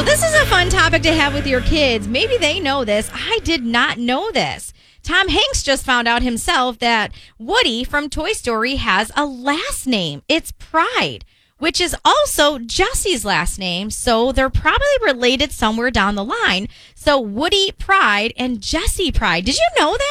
So this is a fun topic to have with your kids. Maybe they know this. I did not know this. Tom Hanks just found out himself that Woody from Toy Story has a last name. It's Pride, which is also Jesse's last name. So they're probably related somewhere down the line. So Woody Pride and Jesse Pride. Did you know that?